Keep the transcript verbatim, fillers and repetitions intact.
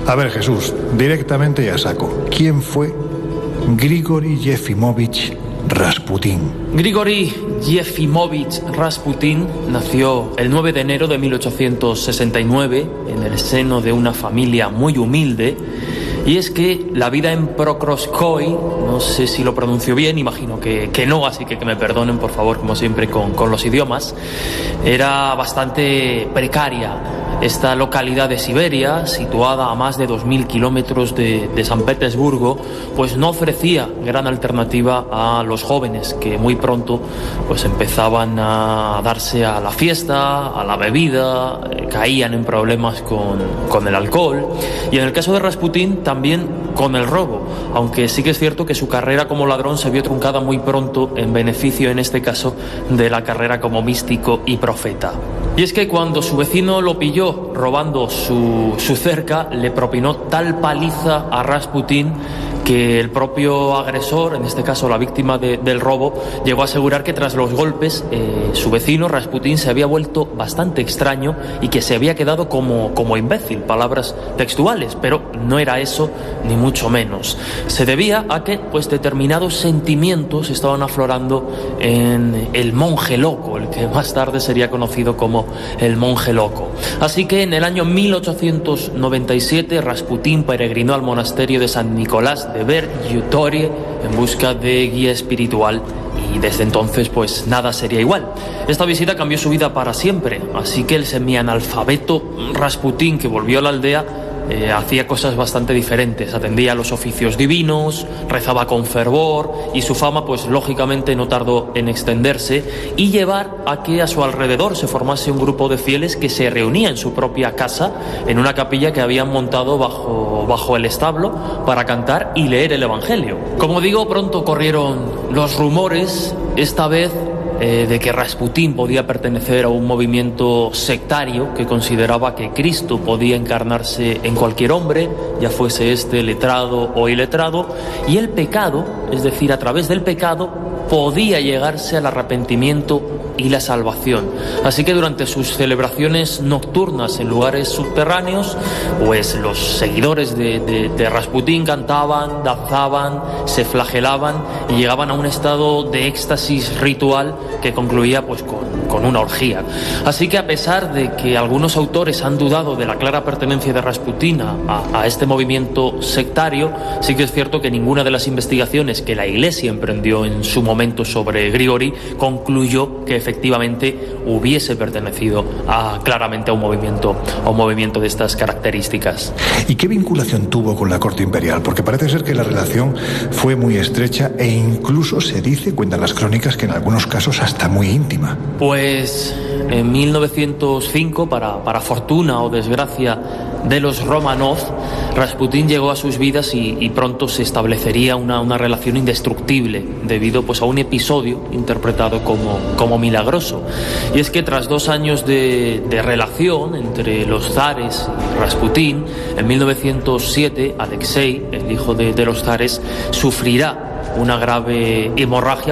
A ver, Jesús, directamente y a saco. ¿Quién fue Grigori Yefimovich Rasputín? Grigori Yefimovich Rasputín nació el nueve de enero de mil ochocientos sesenta y nueve en el seno de una familia muy humilde. Y es que la vida en Prokrovskoy, no sé si lo pronuncio bien, imagino que, que no, así que que me perdonen, por favor, como siempre, con, con los idiomas, era bastante precaria. Esta localidad de Siberia, situada a más de dos mil kilómetros de, de San Petersburgo, pues no ofrecía gran alternativa a los jóvenes que muy pronto pues empezaban a darse a la fiesta, a la bebida, eh, caían en problemas con, con el alcohol y en el caso de Rasputín también con el robo, aunque sí que es cierto que su carrera como ladrón se vio truncada muy pronto en beneficio, en este caso, de la carrera como místico y profeta. Y es que cuando su vecino lo pilló robando su, su cerca, le propinó tal paliza a Rasputín que el propio agresor, en este caso la víctima de, del robo, llegó a asegurar que tras los golpes eh, su vecino Rasputín se había vuelto bastante extraño y que se había quedado como, como imbécil, palabras textuales, pero no era eso ni mucho menos. Se debía a que pues determinados sentimientos estaban aflorando en el monje loco, el que más tarde sería conocido como el monje loco. Así que en el año mil ochocientos noventa y siete Rasputín peregrinó al monasterio de San Nicolás de Ver-Yutorie en busca de guía espiritual y desde entonces pues nada sería igual. Esta visita cambió su vida para siempre, así que el semianalfabeto Rasputín que volvió a la aldea Eh, hacía cosas bastante diferentes, atendía a los oficios divinos, rezaba con fervor y su fama pues lógicamente no tardó en extenderse y llevar a que a su alrededor se formase un grupo de fieles que se reunía en su propia casa en una capilla que habían montado bajo, bajo el establo para cantar y leer el Evangelio. Como digo, pronto corrieron los rumores, esta vez Eh, de que Rasputín podía pertenecer a un movimiento sectario que consideraba que Cristo podía encarnarse en cualquier hombre, ya fuese este letrado o iletrado, y el pecado, es decir, a través del pecado, podía llegarse al arrepentimiento y la salvación. Así que durante sus celebraciones nocturnas en lugares subterráneos, pues los seguidores de, de, de Rasputín cantaban, danzaban, se flagelaban y llegaban a un estado de éxtasis ritual que concluía pues con, con una orgía. Así que a pesar de que algunos autores han dudado de la clara pertenencia de Rasputín a, a este movimiento sectario, sí que es cierto que ninguna de las investigaciones que la Iglesia emprendió en su momento sobre Grigori concluyó que efectivamente hubiese pertenecido a, claramente a un movimiento, a un movimiento de estas características. ¿Y qué vinculación tuvo con la corte imperial? Porque parece ser que la relación fue muy estrecha e incluso se dice, cuentan las crónicas, que en algunos casos hasta muy íntima. Pues en mil novecientos cinco, para, para fortuna o desgracia de los Romanov, Rasputín llegó a sus vidas y, y pronto se establecería una, una relación indestructible debido pues, a un episodio interpretado como, como milagroso. Y es que tras dos años de, de relación entre los zares y Rasputín, en mil novecientos siete Alexei, el hijo de, de los zares, sufrirá una grave hemorragia